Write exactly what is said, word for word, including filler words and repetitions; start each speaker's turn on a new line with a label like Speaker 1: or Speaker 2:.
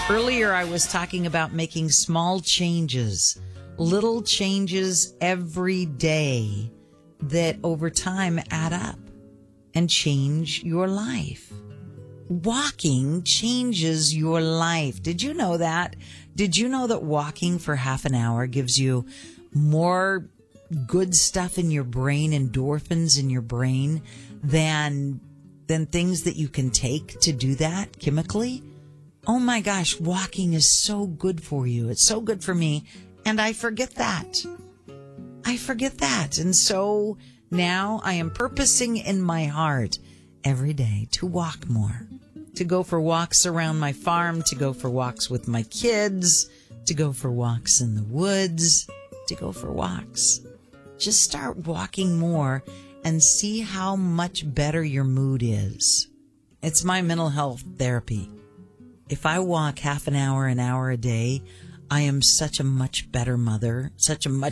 Speaker 1: Earlier, I was talking about making small changes, little changes every day that over time add up and change your life. Walking changes your life. Did you know that? Did you know that walking for half an hour gives you more good stuff in your brain, endorphins in your brain, than, than things that you can take to do that chemically? Oh my gosh, walking is so good for you. It's so good for me. And I forget that. I forget that. And so now I am purposing in my heart every day to walk more, to go for walks around my farm, to go for walks with my kids, to go for walks in the woods, to go for walks. Just start walking more and see how much better your mood is. It's my mental health therapy. If I walk half an hour, an hour a day, I am such a much better mother, such a much